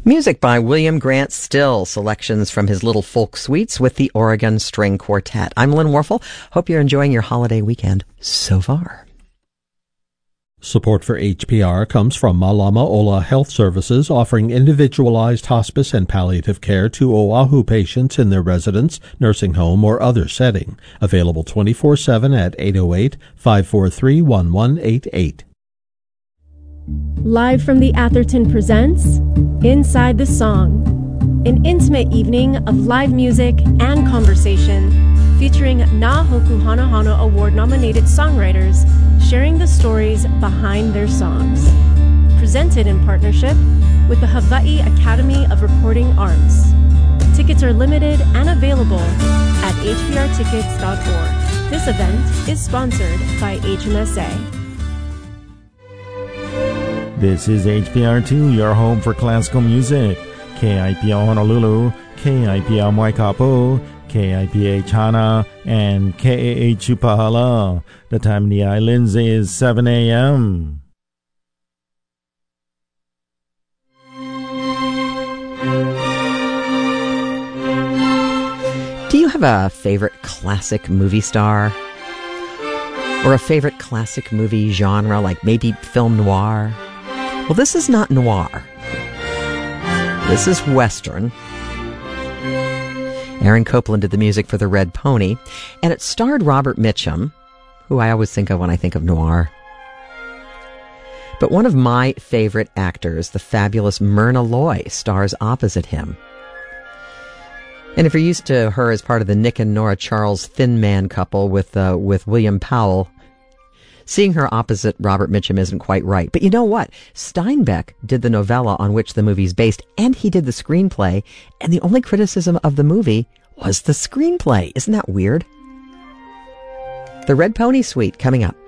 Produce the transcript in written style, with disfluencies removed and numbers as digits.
Music by William Grant Still, selections from his Little Folk Suites with the Oregon String Quartet. I'm Lynn Warfel. Hope you're enjoying your holiday weekend so far. Support for HPR comes from Malama Ola Health Services, offering individualized hospice and palliative care to Oahu patients in their residence, nursing home, or other setting. Available 24/7 at 808-543-1188. Live from the Atherton presents Inside the Song, an intimate evening of live music and conversation featuring Na Hoku Hana Hana Award-nominated songwriters sharing the stories behind their songs. Presented in partnership with the Hawaii Academy of Recording Arts. Tickets are limited and available at hbrtickets.org. This event is sponsored by HMSA. This is HPR2, your home for classical music. KIPL Honolulu, KIPL Waikapu, KIPH Hana, and KAH Upahala. The time in the islands is 7 a.m. Do you have a favorite classic movie star? Or a favorite classic movie genre, like maybe film noir? Well, this is not noir. This is Western. Aaron Copland did the music for The Red Pony, and it starred Robert Mitchum, who I always think of when I think of noir. But one of my favorite actors, the fabulous Myrna Loy, stars opposite him. And if you're used to her as part of the Nick and Nora Charles Thin Man couple with William Powell, seeing her opposite Robert Mitchum isn't quite right. But you know what? Steinbeck did the novella on which the movie's based, and he did the screenplay, and the only criticism of the movie was the screenplay. Isn't that weird? The Red Pony Suite coming up.